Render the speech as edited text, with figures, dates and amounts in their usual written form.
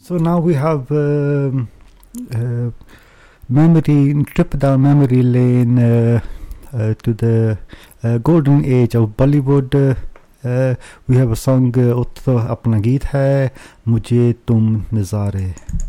So now we have memory trip down memory lane to the golden age of Bollywood. We have a song उत्तो अपना गीत है मुझे तुम नज़ारे.